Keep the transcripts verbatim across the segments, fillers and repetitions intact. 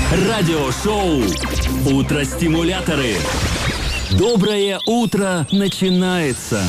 Радиошоу «Утро-стимуляторы». Доброе утро начинается.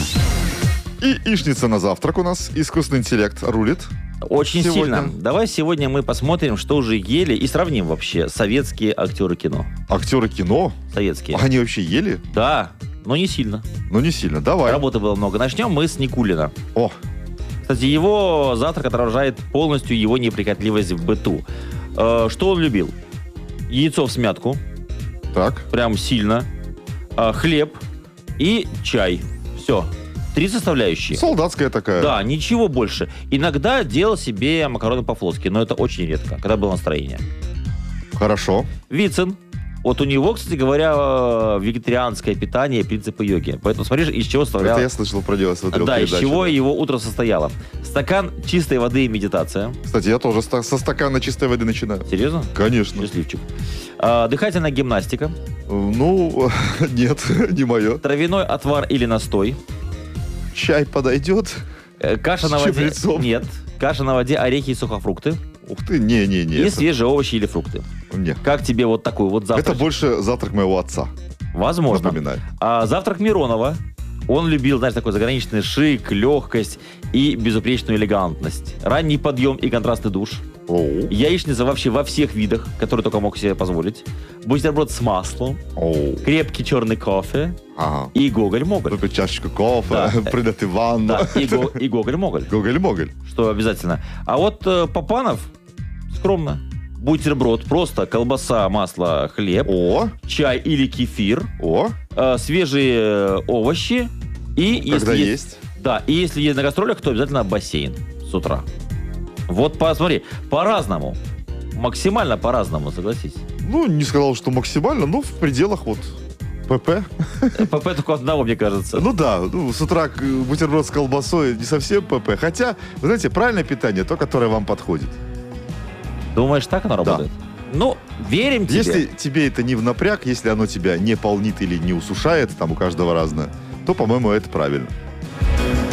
И яичница на завтрак у нас. Искусственный интеллект рулит. Очень сегодня. сильно. Давай сегодня мы посмотрим, что уже ели, и сравним вообще советские актеры кино. Актеры кино? Советские. Они вообще ели? Да, но не сильно. Ну, не сильно. Давай. Работы было много. Начнем мы с Никулина. О, Кстати, его завтрак отражает полностью его неприхотливость в быту. Э, что он любил? Яйцо в смятку. так. Прям сильно. Э, хлеб и чай. Все. Три составляющие. Солдатская такая. Да, ничего больше. Иногда делал себе макароны по-флотски, но это очень редко, когда было настроение. Хорошо. Вицин. Вот у него, кстати говоря, вегетарианское питание и принципы йоги. Поэтому смотришь, из чего состояло... Это я слышал про дело, смотрел Да, из передачу, чего да. его утро состояло. Стакан чистой воды и медитация. Кстати, я тоже ста- со стакана чистой воды начинаю. Серьезно? Конечно. Счастливчик. А, дыхательная гимнастика. Ну, нет, не мое. Травяной отвар или настой. Чай подойдет? Э, Каша С на воде. чабрецом? Нет. Каша на воде, орехи и сухофрукты. Ух ты, не-не-не. И это- свежие овощи или фрукты. Не. Как тебе вот такой вот завтрак? Это больше завтрак моего отца. Возможно. Напоминаю. А завтрак Миронова. Он любил, знаешь, такой заграничный шик, легкость и безупречную элегантность. Ранний подъем и контрастный душ. Оу. Яичница вообще во всех видах, которые только мог себе позволить. Бутерброд с маслом. Оу. Крепкий черный кофе. Ага. И Гоголь-Моголь. Выпить чашечку кофе, Да. принять ванну. Да, и, го- и Гоголь-Моголь. Гоголь-моголь. Что обязательно. А вот э, Попанов скромно. Бутерброд просто колбаса, масло, хлеб, О, чай или кефир, о, э, свежие э, овощи и когда если есть. Да, и если есть на гастролях, то обязательно бассейн с утра. Вот посмотри, по-разному. Максимально по-разному, согласись. Ну, не сказал, что максимально, но в пределах вот ПП. ПП только одного, мне кажется. Ну да, ну, с утра к- бутерброд с колбасой не совсем ПП. Хотя, вы знаете, правильное питание, то, которое вам подходит. Думаешь, так оно Да. работает? Ну, верим тебе. Если тебе это не в напряг, если оно тебя не полнит или не усушает, там у каждого разное, то, по-моему, это правильно.